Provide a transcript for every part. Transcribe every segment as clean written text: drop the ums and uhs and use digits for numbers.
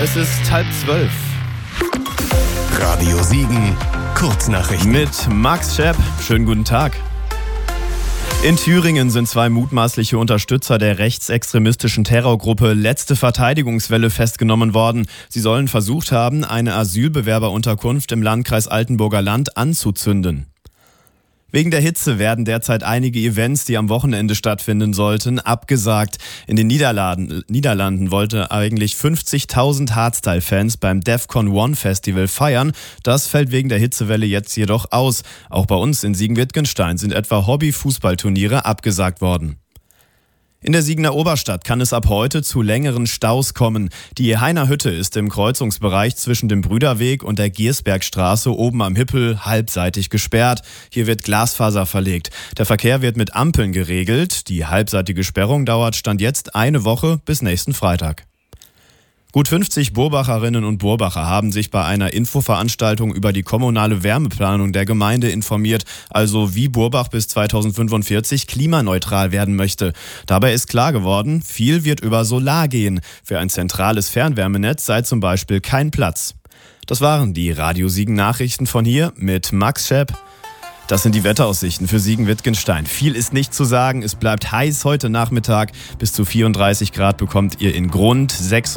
Es ist 11:30. Radio Siegen, Kurznachrichten. Mit Max Schepp. Schönen guten Tag. In Thüringen sind 2 mutmaßliche Unterstützer der rechtsextremistischen Terrorgruppe Letzte Verteidigungswelle festgenommen worden. Sie sollen versucht haben, eine Asylbewerberunterkunft im Landkreis Altenburger Land anzuzünden. Wegen der Hitze werden derzeit einige Events, die am Wochenende stattfinden sollten, abgesagt. In den Niederlanden wollte eigentlich 50.000 Hardstyle-Fans beim Defcon One Festival feiern. Das fällt wegen der Hitzewelle jetzt jedoch aus. Auch bei uns in Siegen-Wittgenstein sind etwa Hobby-Fußballturniere abgesagt worden. In der Siegener Oberstadt kann es ab heute zu längeren Staus kommen. Die Heiner Hütte ist im Kreuzungsbereich zwischen dem Brüderweg und der Giersbergstraße oben am Hippel halbseitig gesperrt. Hier wird Glasfaser verlegt. Der Verkehr wird mit Ampeln geregelt. Die halbseitige Sperrung dauert Stand jetzt eine Woche bis nächsten Freitag. Gut 50 Burbacherinnen und Burbacher haben sich bei einer Infoveranstaltung über die kommunale Wärmeplanung der Gemeinde informiert, also wie Burbach bis 2045 klimaneutral werden möchte. Dabei ist klar geworden, viel wird über Solar gehen. Für ein zentrales Fernwärmenetz sei zum Beispiel kein Platz. Das waren die Radio Siegen Nachrichten von hier mit Max Schepp. Das sind die Wetteraussichten für Siegen-Wittgenstein. Viel ist nicht zu sagen. Es bleibt heiß heute Nachmittag. Bis zu 34 Grad bekommt ihr in Grund,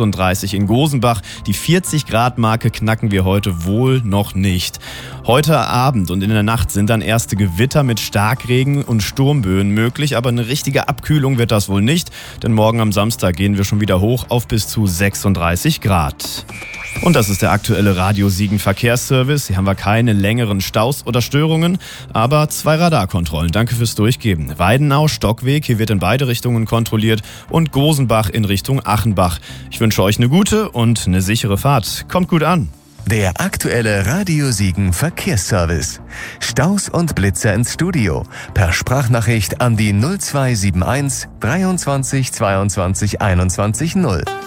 36 in Gosenbach. Die 40-Grad-Marke knacken wir heute wohl noch nicht. Heute Abend und in der Nacht sind dann erste Gewitter mit Starkregen und Sturmböen möglich. Aber eine richtige Abkühlung wird das wohl nicht. Denn morgen am Samstag gehen wir schon wieder hoch auf bis zu 36 Grad. Und das ist der aktuelle Radio Siegen Verkehrsservice. Hier haben wir keine längeren Staus oder Störungen, aber 2 Radarkontrollen. Danke fürs Durchgeben. Weidenau, Stockweg, hier wird in beide Richtungen kontrolliert und Gosenbach in Richtung Achenbach. Ich wünsche euch eine gute und eine sichere Fahrt. Kommt gut an. Der aktuelle Radio Siegen Verkehrsservice. Staus und Blitzer ins Studio. Per Sprachnachricht an die 0271 23 22 21 0.